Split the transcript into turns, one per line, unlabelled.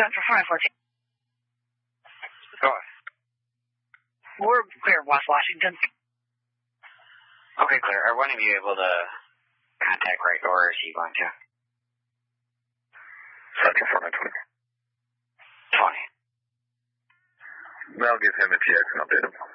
for 514.
Go on.
We're clear, West Washington.
Okay, clear. Are one of you able to contact Wright, or is he going to?
Central
20.
20. I'll give him a TX and update him.